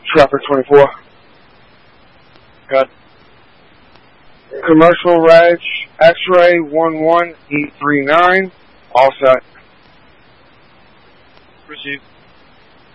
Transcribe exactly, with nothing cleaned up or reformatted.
Traffic twenty-four. Good. Commercial Reg X-Ray one one eight three nine. All set. Received.